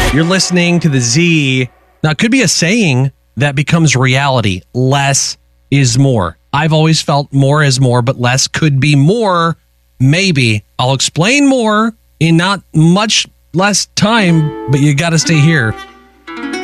You're listening to the Z. Now, it could be a saying that becomes reality. Less is more. I've always felt more is more, but less could be more. Maybe. I'll explain more in not much less time, but you got to stay here.